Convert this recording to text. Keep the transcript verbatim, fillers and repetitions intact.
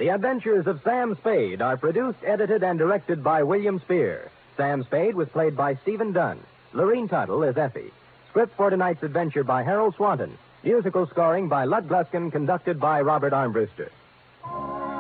The Adventures of Sam Spade are produced, edited, and directed by William Spear. Sam Spade was played by Stephen Dunn. Lorene Tuttle is Effie. Script for tonight's adventure by Harold Swanton. Musical scoring by Lud Gluskin, conducted by Robert Armbruster.